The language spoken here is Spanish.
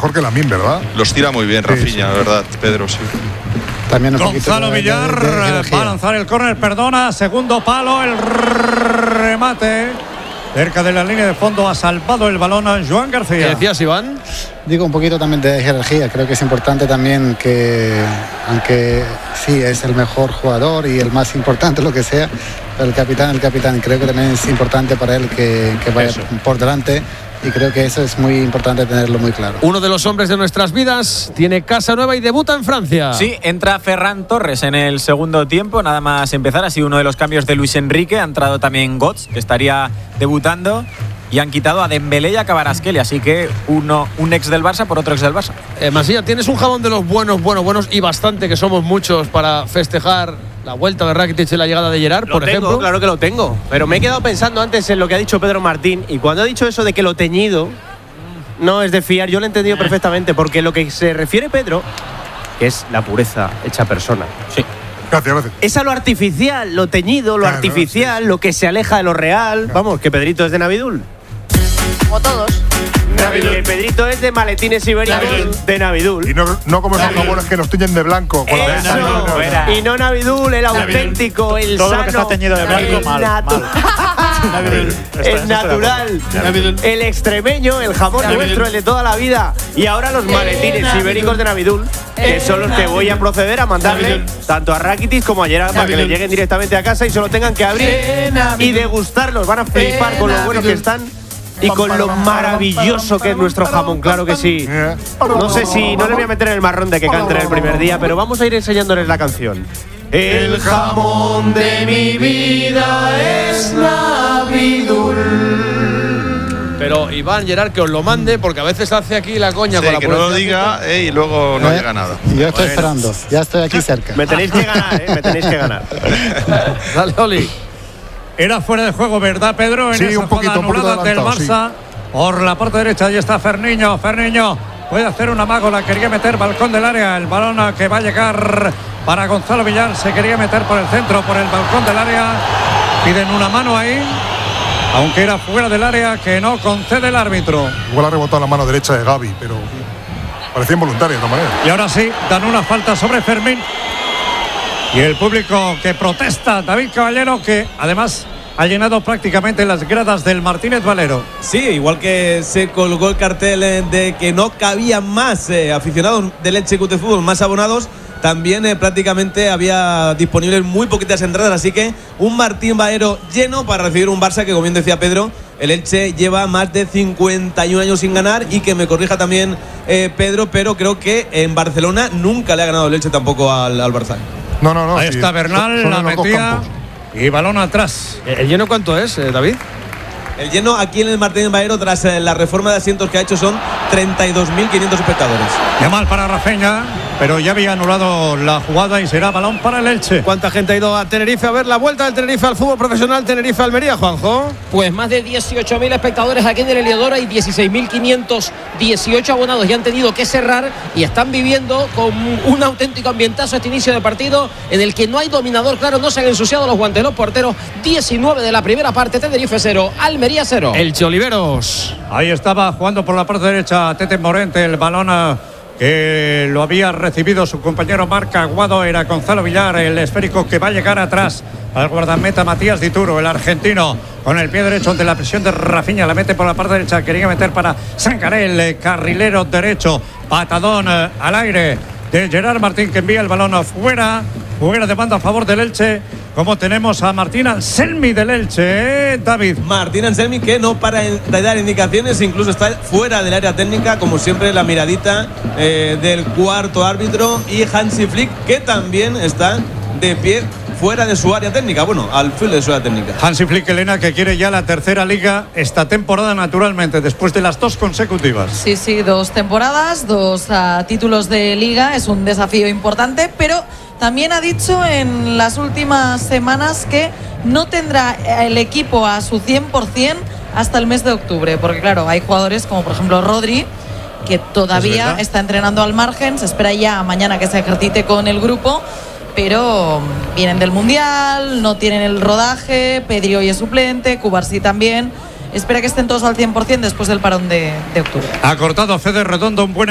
mejor que Lamine, ¿verdad? Los tira muy bien Rafinha, la verdad, Pedro, sí. También Gonzalo Villar va a lanzar el córner, perdona, segundo palo, el remate cerca de la línea de fondo, ha salvado el balón a Joan García. ¿Qué decías, Iván? Digo un poquito también de jerarquía. Creo que es importante también que, aunque sí es el mejor jugador y el más importante, lo que sea, pero el capitán, creo que también es importante para él que vaya por delante. Y creo que eso es muy importante tenerlo muy claro. Uno de los hombres de nuestras vidas tiene casa nueva y debuta en Francia. Sí, entra Ferran Torres en el segundo tiempo, nada más empezar. Ha sido uno de los cambios de Luis Enrique. Ha entrado también Götze, que estaría debutando. Y han quitado a Dembélé y a Kvaratskhelia. Así que un ex del Barça por otro ex del Barça. Masía, ¿tienes un jabón de los buenos y bastante, que somos muchos, para festejar la vuelta de Rakitic y la llegada de Gerrard, por ejemplo? Claro que lo tengo. Pero me he quedado pensando antes en lo que ha dicho Pedro Martín. Y cuando ha dicho eso de que lo teñido no es de fiar, yo lo he entendido perfectamente. Porque lo que se refiere Pedro, que es la pureza hecha persona. Sí. Gracias. Es a lo artificial, lo teñido, lo artificial, lo que se aleja de lo real. Vamos, que Pedrito es de Navidul. Como todos. El Pedrito es de maletines ibéricos de Navidul. Y no como esos jabones que nos tiñen de blanco. Y no Navidul, el auténtico, el todo sano. Todo lo que está teñido de blanco, mal. El natural, el extremeño, el jamón nuestro, el de toda la vida. Y ahora los maletines ibéricos de Navidul, que son los que voy a proceder a mandarle tanto a Rakitic como a Gerrard, para que le lleguen directamente a casa y solo tengan que abrir y degustarlos. Van a flipar con lo buenos que están y con lo maravilloso que es nuestro jamón, claro que sí. No sé si, no les voy a meter en el marrón de que canten el primer día, pero vamos a ir enseñándoles la canción. El jamón de mi vida es Navidul. Pero Iván, Gerrard, que os lo mande, porque a veces hace aquí la coña con la que no lo diga y luego no llega nada. Yo estoy esperando, ya estoy aquí cerca. Me tenéis que ganar, me tenéis que ganar. Dale, Oli. Era fuera de juego, ¿verdad, Pedro? En esa jugada anulada del Barça. Sí. Por la parte derecha, ahí está Ferniño. Ferniño puede hacer un amago, la quería meter, balcón del área. El balón que va a llegar para Gonzalo Villar. Se quería meter por el centro, por el balcón del área. Piden una mano ahí, aunque era fuera del área, que no concede el árbitro. Igual ha rebotado la mano derecha de Gavi, pero parecía involuntaria de todas maneras. Y ahora sí, dan una falta sobre Fermín. Y el público que protesta, David Caballero, que además ha llenado prácticamente las gradas del Martínez Valero. Sí, igual que se colgó el cartel de que no cabían más aficionados del Elche Club de Fútbol, más abonados, también prácticamente había disponibles muy poquitas entradas, así que un Martín Valero lleno para recibir un Barça que, como bien decía Pedro, el Elche lleva más de 51 años sin ganar, y que me corrija también Pedro, pero creo que en Barcelona nunca le ha ganado el Elche tampoco al Barça. No. Ahí está Bernal, la metía y balón atrás. ¿El lleno cuánto es, David? El lleno aquí en el Martínez Valero, tras la reforma de asientos que ha hecho, son 32.500 espectadores. Qué mal para Rafinha, pero ya había anulado la jugada y será balón para el Elche. ¿Cuánta gente ha ido a Tenerife a ver la vuelta del Tenerife al fútbol profesional Tenerife-Almería, Juanjo? Pues más de 18.000 espectadores aquí en el Heliodoro y 16.518 abonados ya han tenido que cerrar y están viviendo con un auténtico ambientazo este inicio de partido en el que no hay dominador, claro, no se han ensuciado los guantes los porteros. 19 de la primera parte, Tenerife 0, Almería 0. Elche Oliveros. Ahí estaba jugando por la parte derecha Tete Morente, el balón que lo había recibido su compañero Marc Aguado, era Gonzalo Villar, el esférico que va a llegar atrás al guardameta Matías Dituro, el argentino, con el pie derecho ante la presión de Rafinha, la mete por la parte derecha, quería meter para Sangaré, el carrilero derecho, patadón al aire de Gerard Martín, que envía el balón afuera, de banda a favor del Elche. Como tenemos a Martín Anselmi del Elche, David. Martín Anselmi, que no para de dar indicaciones, incluso está fuera del área técnica, como siempre la miradita del cuarto árbitro, y Hansi Flick, que también está de pie fuera de su área técnica, bueno, al filo de su área técnica. Hansi Flick, Elena, que quiere ya la tercera liga esta temporada, naturalmente, después de las 2 consecutivas. Sí, 2 temporadas, 2 títulos de liga, es un desafío importante, pero también ha dicho en las últimas semanas que no tendrá el equipo a su 100% hasta el mes de octubre, porque claro, hay jugadores como por ejemplo Rodri, que todavía está entrenando al margen, se espera ya mañana que se ejercite con el grupo, pero vienen del Mundial, no tienen el rodaje. Pedri hoy es suplente, Cubarsí también. Espera que estén todos al 100% después del parón de octubre. Ha cortado Fede Redondo un buen